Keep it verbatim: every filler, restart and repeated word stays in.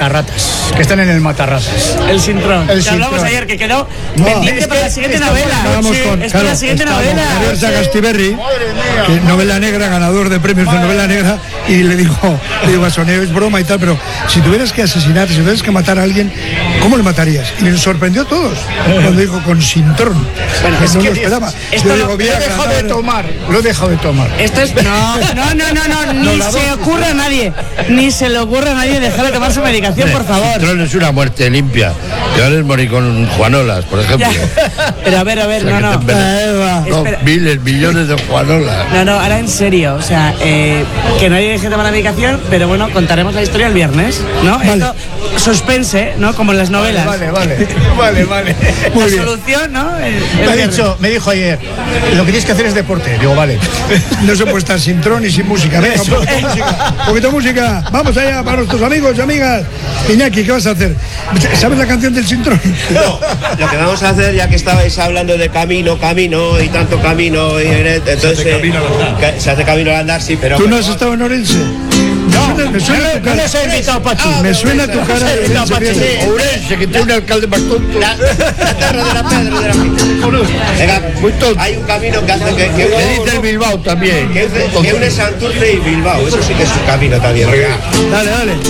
matarratas, que están en el matarratas. El Sintrón. El Que hablamos Sintrón. ayer, que quedó No, pendiente es para que la siguiente estamos- novela. estábamos con- es claro, para la siguiente estamos novela. Javier Sí. Sagastiberri, que novela negra, ganador de premios de novela negra, y le dijo, le digo a Sonia, es broma y tal, pero si tuvieras que asesinar, si tuvieras que matar a alguien, ¿cómo le matarías? Y nos sorprendió a todos cuando dijo con Sintrón. Bueno, que es no que lo esperaba. esto Yo lo- digo, lo bien he dejado agradable. de tomar. Lo he dejado de tomar. Esto es. No, no, no, no, no, ni la se dosis. ocurra a nadie. Ni se le ocurra a nadie dejar de tomar su medicación, por favor. Sintrón es una muerte limpia. Yo ahora morir con Juanolas, por ejemplo. Ya. Pero a ver, a ver, O sea, no, que no. te envenen- no, Espera. miles, millones de Juanolas. No, no, ahora en serio, o sea, eh, que nadie deje de tomar la medicación, pero bueno, contaremos la historia el viernes, ¿no? Vale. Esto, suspense, ¿no? Como en las novelas. Vale, vale, vale, vale. Muy La bien. solución, ¿no? El- el Me ha viernes. dicho, me dijo ayer, lo que tienes que hacer es deporte. Digo, vale. No se puede estar sin tron y sin música. Venga, un poquito de música. Un poquito de música. Vamos allá para nuestros amigos y amigas. Iñaki, ¿qué vas a hacer? ¿Sabes la canción del Sintrón? No, lo que vamos a hacer, ya que estabais hablando de camino, camino y tanto camino, y, entonces se hace camino al andar. Se hace camino al andar, sí, pero... ¿Tú no has estado en Orense? No, Me suena, me suena tu no cara. les he invitado, Pachi. Me suena tu cara de invitado, Orense, Pachi. fíjate. Ourense, que tiene un alcalde más tonto. La, la terra de la pedra de la finca. Venga, Muy tonto. hay un camino que hace que, que, Me dice el Bilbao también. que, une- que une Santurce y Bilbao. Eso sí que es un camino también. Venga. Dale, dale.